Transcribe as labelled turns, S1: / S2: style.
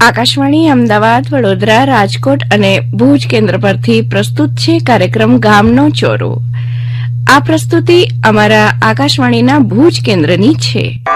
S1: આકાશવાણી અમદાવાદ, વડોદરા, રાજકોટ અને ભુજ કેન્દ્ર પરથી પ્રસ્તુત છે કાર્યક્રમ ગામનો ચોરો. આ પ્રસ્તુતિ અમારા આકાશવાણીના ભુજ કેન્દ્રની છે.